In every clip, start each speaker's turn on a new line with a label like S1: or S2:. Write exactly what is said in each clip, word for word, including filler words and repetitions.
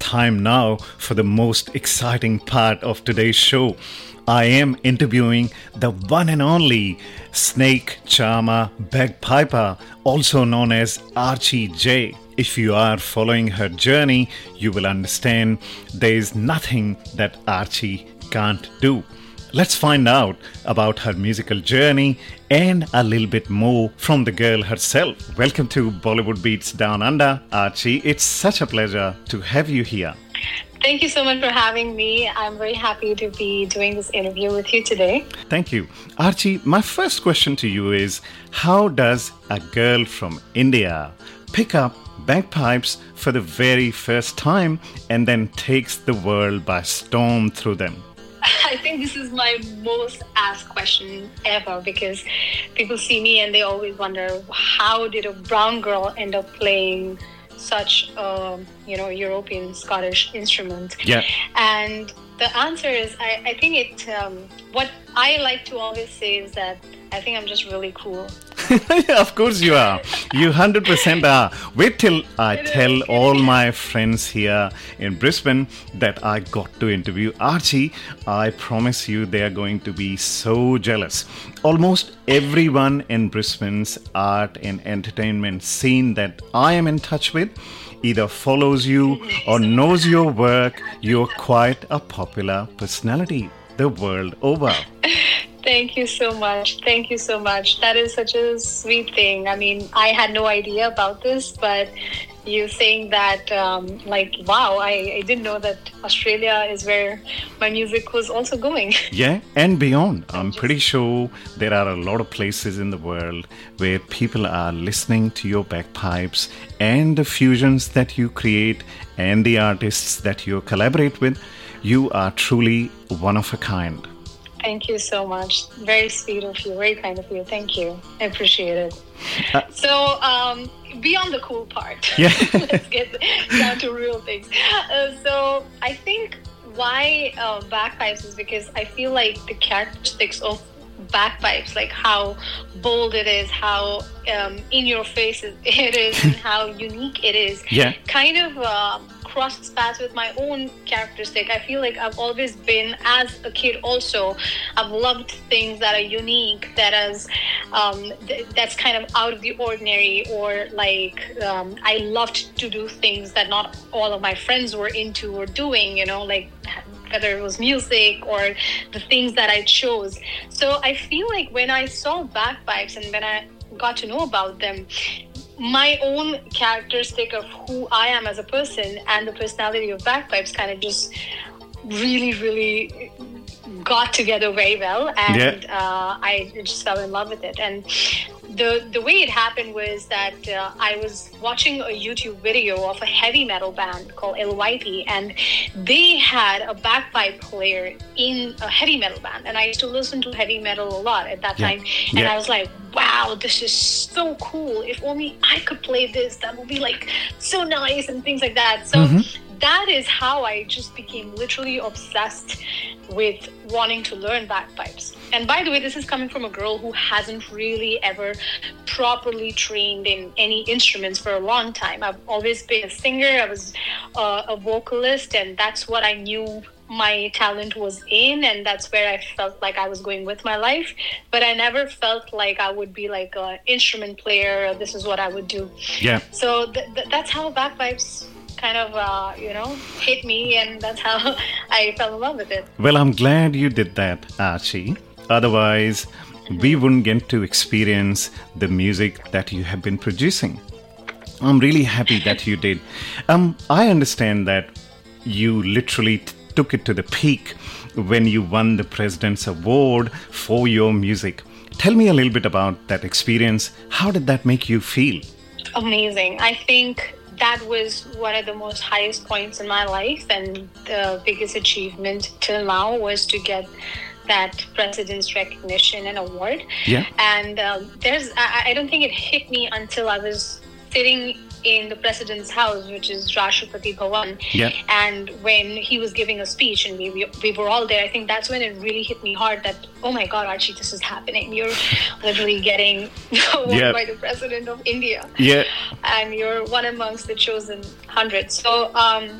S1: time now for the most exciting part of today's show. I am interviewing the one and only snake charmer bagpiper, also known as Archie J. If you are following her journey, you will understand there is nothing that Archie can't do. Let's find out about her musical journey and a little bit more from the girl herself. Welcome to Bollywood Beats Down Under, Archie. It's such a pleasure to have you here.
S2: Thank you so much for having me. I'm very happy to be doing this interview with you today.
S1: Thank you. Archie, my first question to you is, how does a girl from India pick up bagpipes for the very first time and then takes the world by storm through them?
S2: I think this is my most asked question ever, because people see me and they always wonder, how did a brown girl end up playing such a, you know, European Scottish instrument?
S1: Yeah.
S2: And the answer is, I, I think it, um, what I like to always say is that I think I'm just really cool.
S1: Yeah, of course you are. You one hundred percent are. Wait till I
S2: It
S1: tell
S2: is.
S1: all my friends here in Brisbane that I got to interview Archie. I promise you they are going to be so jealous. Almost everyone in Brisbane's art and entertainment scene that I am in touch with either follows you or knows your work. You're quite a popular personality the world over.
S2: Thank you so much. Thank you so much. That is such a sweet thing. I mean, I had no idea about this, but you saying that, um, like, wow, I, I didn't know that Australia is where my music was also going.
S1: Yeah, and beyond. I'm pretty sure there are a lot of places in the world where people are listening to your bagpipes and the fusions that you create and the artists that you collaborate with. You are truly one of a kind.
S2: Thank you so much. Very sweet of you. Very kind of you. Thank you. I appreciate it.
S1: Uh,
S2: so, um, beyond the cool part,
S1: Yeah.
S2: let's get down to real things. Uh, so, I think why uh, bagpipes is because I feel like the characteristics of bagpipes, like how bold it is, how um, in your face it is, and how unique it is,
S1: Yeah.
S2: kind of uh, crosses paths with my own characteristic. I feel like I've always been, as a kid also, I've loved things that are unique, that is, um, th- that's kind of out of the ordinary, or like um, I loved to do things that not all of my friends were into or doing, you know, like whether it was music or the things that I chose. So I feel like when I saw bagpipes and when I got to know about them, my own characteristic of who I am as a person and the personality of bagpipes kind of just really, really got together very well, and
S1: Yeah.
S2: uh, I just fell in love with it. And the the way it happened was that uh, I was watching a YouTube video of a heavy metal band called L Y P, and they had a bagpipe player in a heavy metal band, and I used to listen to heavy metal a lot at that
S1: Yeah.
S2: time, and
S1: Yeah.
S2: I was like, wow, this is so cool. If only I could play this, that would be like so nice and things like that. So that is how I just became literally obsessed with wanting to learn bagpipes. And by the way, this is coming from a girl who hasn't really ever properly trained in any instruments for a long time. I've always been a singer. I was uh, a vocalist, and that's what I knew my talent was in, and that's where I felt like I was going with my life. But I never felt like I would be like an instrument player, or this is what I would do.
S1: Yeah.
S2: So th- th- that's how bagpipes kind of, uh, you know, hit me, and that's how I fell in love with it.
S1: Well, I'm glad you did that, Archie. Otherwise, we wouldn't get to experience the music that you have been producing. I'm really happy that you did. Um, I understand that you literally t- took it to the peak when you won the President's Award for your music. Tell me a little bit about that experience. How did that make you feel?
S2: Amazing. I think that was one of the most highest points in my life, and the biggest achievement till now was to get that president's recognition and award.
S1: Yeah.
S2: And um, there's, I, I don't think it hit me until I was sitting in the president's house, which is Rashtrapati Bhavan.
S1: Yeah.
S2: And when he was giving a speech, and we, we we were all there, I think that's when it really hit me hard that, oh my God, Archie, this is happening. You're literally getting awarded
S1: Yeah.
S2: by the president of India.
S1: Yeah.
S2: And you're one amongst the chosen hundred. So um,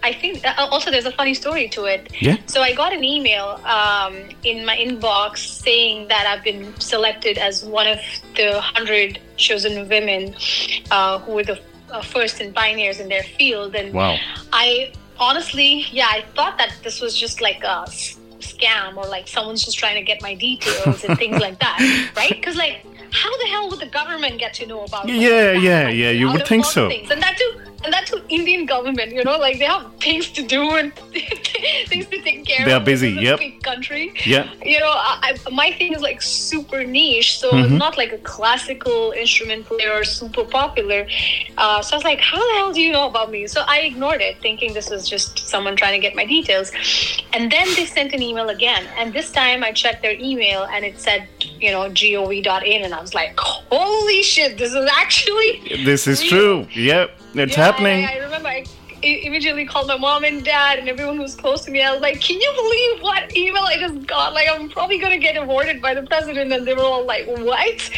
S2: I think uh, also there's a funny story to it.
S1: Yeah.
S2: So I got an email um, in my inbox saying that I've been selected as one of the hundred chosen women uh, who were the uh, first and pioneers in their field. And
S1: wow.
S2: I honestly, yeah, I thought that this was just like a s- scam or like someone's just trying to get my details and things like that, right? Because like, how the hell would the government get to know about it?
S1: Yeah,
S2: like
S1: yeah,
S2: like,
S1: yeah. You would think so.
S2: Things. And that too, and that too, Indian government. You know, like they have things to do and things to take care
S1: they
S2: of.
S1: They are busy.
S2: It's a
S1: yep.
S2: big country.
S1: Yeah.
S2: You know, I, I, my thing is like super niche, so
S1: mm-hmm.
S2: it's not like a classical instrument player or super popular. Uh, so I was like, how the hell do you know about me? So I ignored it, thinking this was just someone trying to get my details. And then they sent an email again, and this time I checked their email and it said, you know, gov dot in, and I was like, holy shit, this is actually
S1: this is
S2: real.
S1: True. Yep, it's
S2: yeah,
S1: happening.
S2: I, I remember I immediately called my mom and dad and everyone who was close to me. I was like, can you believe what email I just got? Like, I'm probably going to get awarded by the president. And they were all like, what?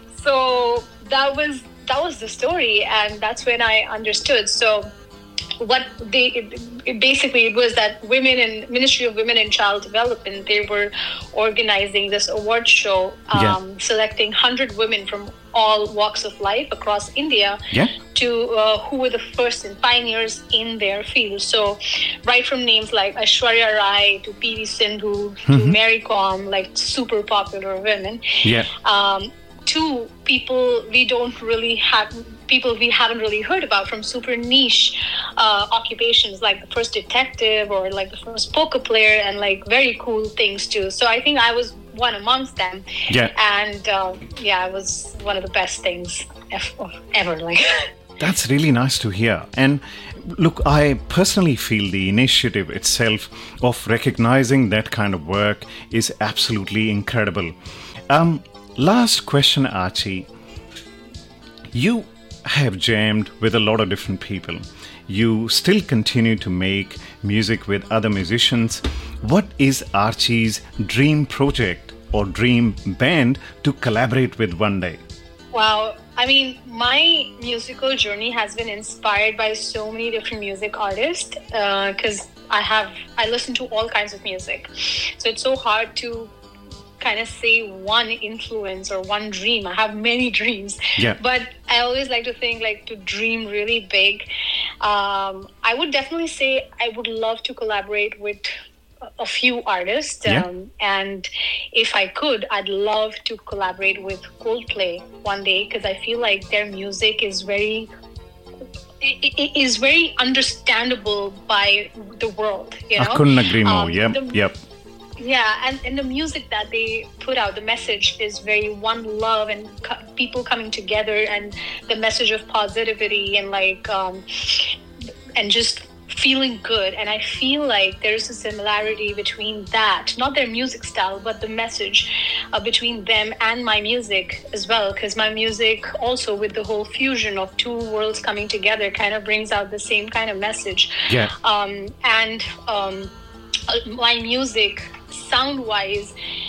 S2: So that was that was the story, and that's when I understood. So what they it, it basically it was that women and Ministry of Women and Child Development, they were organizing this award show, um,
S1: yeah.
S2: selecting one hundred women from all walks of life across India
S1: yeah.
S2: to uh, who were the first and pioneers in their field. So right from names like Aishwarya Rai to P V Sindhu
S1: mm-hmm.
S2: to Mary Kom, like super popular women.
S1: Yeah.
S2: Um, to people we don't really have, people we haven't really heard about from super niche uh, occupations like the first detective or like the first poker player, and like very cool things too. So I think I was one amongst them.
S1: Yeah.
S2: And uh, yeah, it was one of the best things ever. Like
S1: that's really nice to hear. And look, I personally feel the initiative itself of recognizing that kind of work is absolutely incredible. Um, last question, Archie. You have jammed with a lot of different people. You still continue to make music with other musicians. What is Archie's dream project or dream band to collaborate with one day?
S2: Wow. I mean, my musical journey has been inspired by so many different music artists because uh, I have, I listen to all kinds of music. So it's so hard to kind of say one influence or one dream. I have many dreams,
S1: yeah.
S2: but I always like to think like to dream really big. Um, I would definitely say I would love to collaborate with a few artists, um,
S1: yeah.
S2: and if I could, I'd love to collaborate with Coldplay one day because I feel like their music is very it, it is very understandable by the world. You know?
S1: I couldn't agree more.
S2: Um,
S1: yep,
S2: the,
S1: yep.
S2: Yeah, and, and the music that they put out, the message is very one love and co- people coming together, and the message of positivity and like um, and just feeling good. And I feel like there's a similarity between that, not their music style, but the message uh, between them and my music as well, because my music also, with the whole fusion of two worlds coming together, kind of brings out the same kind of message.
S1: Yeah.
S2: Um, and um, my music, sound-wise,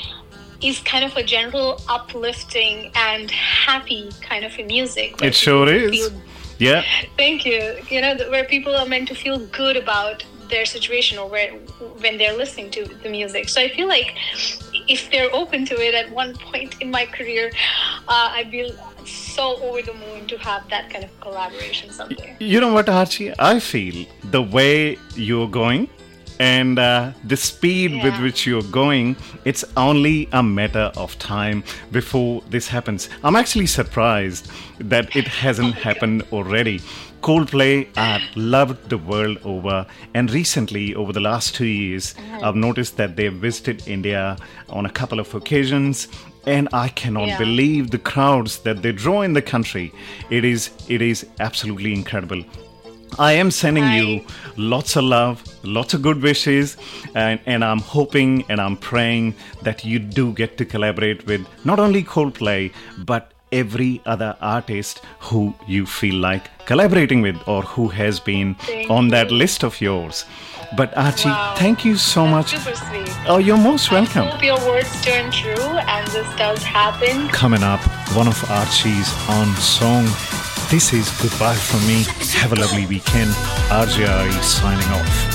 S2: is kind of a general uplifting and happy kind of a music.
S1: It sure is. Feel, yeah.
S2: Thank you. You know, where people are meant to feel good about their situation or where when they're listening to the music. So I feel like if they're open to it at one point in my career, uh, I'd be so over the moon to have that kind of collaboration someday.
S1: You know what, Archie? I feel the way you're going and uh, the speed yeah. with which you're going, it's only a matter of time before this happens. I'm actually surprised that it hasn't oh happened God. already. Coldplay are loved the world over, and recently, over the last two years, mm-hmm. I've noticed that they've visited India on a couple of occasions, and I cannot yeah. believe the crowds that they draw in the country. It is, it is absolutely incredible. I am sending Hi. you lots of love, lots of good wishes, and, and I'm hoping and I'm praying that you do get to collaborate with not only Coldplay, but every other artist who you feel like collaborating with or who has been thank on you. that list of yours. But Archie, wow. thank you so
S2: That's
S1: much.
S2: Super sweet.
S1: Oh, you're most welcome.
S2: I hope your words turn true and this does happen.
S1: Coming up, one of Archie's own song This is goodbye from me. Have a lovely weekend. R J I signing off.